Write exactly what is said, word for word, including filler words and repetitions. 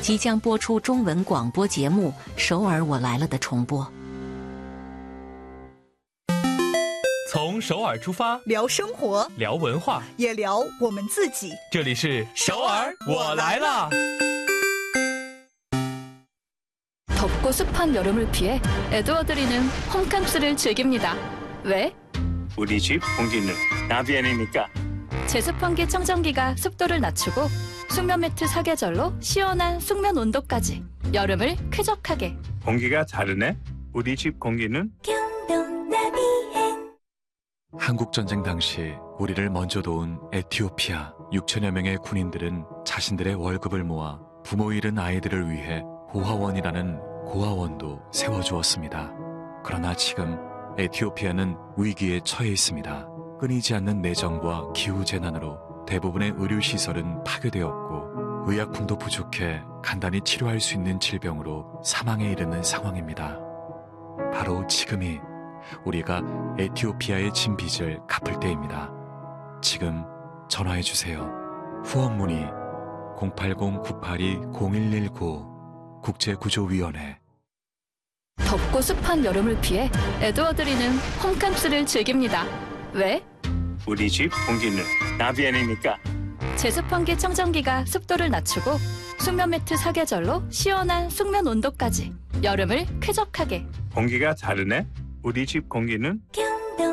即将播出中文广播节目《首尔我来了》的重播。 从首尔出发， 聊生活， 聊文化， 也聊我们自己。 这里是首尔我来了。 덥고 습한 여름을 피해 에드워드리는 홈캠스를 즐깁니다. 왜? 우리 집 공기는 나비엔이니까. 제습 환기 청정기가 습도를 낮추고 숙면 매트 사계절로 시원한 숙면 온도까지 여름을 쾌적하게. 공기가 다르네. 우리 집 공기는 한국전쟁 당시 우리를 먼저 도운 에티오피아 육천여 명의 군인들은 자신들의 월급을 모아 부모 잃은 아이들을 위해 고아원이라는 고아원도 세워주었습니다. 그러나 지금 에티오피아는 위기에 처해 있습니다. 끊이지 않는 내전과 기후재난으로 대부분의 의료시설은 파괴되었고 의약품도 부족해 간단히 치료할 수 있는 질병으로 사망에 이르는 상황입니다. 바로 지금이 우리가 에티오피아의 진 빚을 갚을 때입니다. 지금 전화해주세요. 후원 문의 공팔공 구팔이 공일일구 국제구조위원회. 덥고 습한 여름을 피해 에드워드리는 홈캠스를 즐깁니다. 왜? 우리 집 공기는 나비엔이니까. 제습 환기 청정기가 습도를 낮추고 숙면 매트 사계절로 시원한 숙면 온도까지 여름을 쾌적하게. 공기가 다르네. 우리 집 공기는